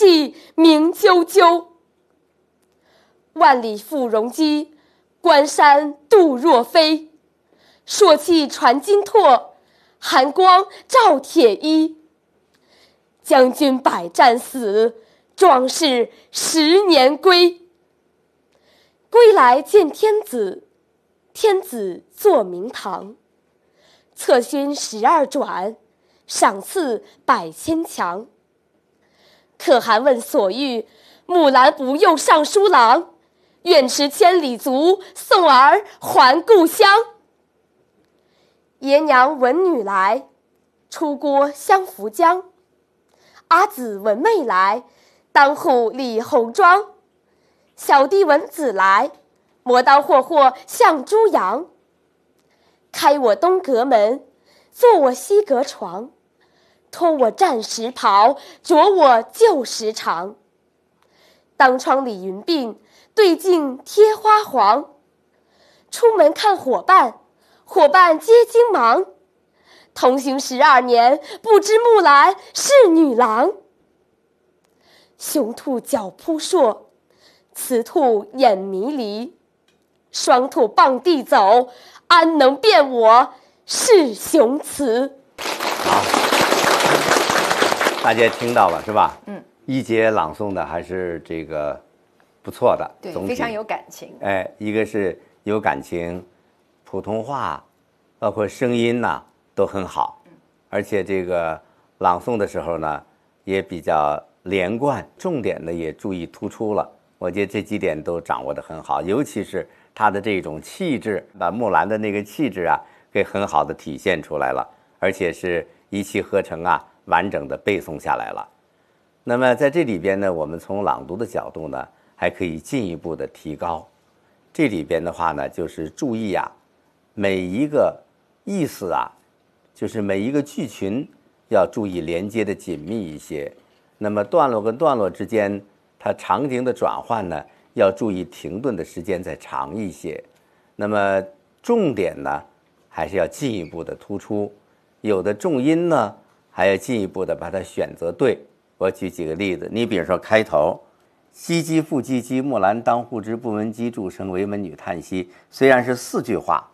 气鸣啾啾。万里赴戎机，关山度若飞。朔气传金柝，寒光照铁衣。将军百战死，壮士10年归。归来见天子，天子坐明堂。策勋12转，赏赐100千强。可汗问所欲，木兰不用尚书郎。愿驰千里足，送儿还故乡。爷娘闻女来，出郭相扶将。阿姊闻妹来，当户理红妆。小弟闻姊来，磨刀霍霍向猪羊。开我东阁门，坐我西阁床。脱我战时袍，着我旧时裳。当窗理云鬓，对镜贴花黄。出门看伙伴，伙伴皆惊忙。同行12年，不知木兰是女郎。雄兔脚扑朔，雌兔眼迷离。双兔傍地走，安能辨我是雄雌？ 好，大家听到了是吧？一姐朗诵的还是这个不错的， 对，非常有感情。 哎，一个是有感情，普通话，包括声音呐都很好，而且这个朗诵的时候呢也比较连贯，重点呢也注意突出了。我觉得这几点都掌握得很好，尤其是他的这种气质，把木兰的那个气质啊给很好的体现出来了，而且是一气呵成啊，完整的背诵下来了。那么在这里边呢，我们从朗读的角度呢，还可以进一步的提高。这里边的话呢，就是注意啊，每一个意思啊，就是每一个句群要注意连接的紧密一些。那么段落跟段落之间，它场景的转换呢，要注意停顿的时间再长一些。那么重点呢，还是要进一步的突出。有的重音呢，还要进一步的把它选择对。我举几个例子，你比如说开头，唧唧复唧唧，木兰当户织，不闻机杼声，惟闻女叹息。虽然是4句话，